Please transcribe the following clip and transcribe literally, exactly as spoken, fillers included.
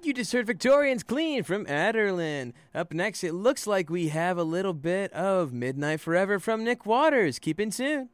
You just heard Victorians Clean from Adderlin. Up next, it looks like we have a little bit of Midnight Forever from Nick Waters. Keep in tune.